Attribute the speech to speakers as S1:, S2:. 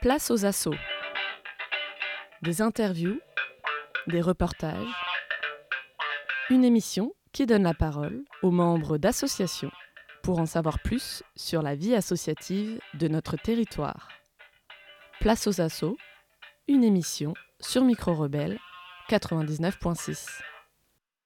S1: Place aux assos. Des interviews, des reportages, une émission qui donne la parole aux membres d'associations pour en savoir plus sur la vie associative de notre territoire. Place aux assos, une émission sur Micro Rebelle 99.6.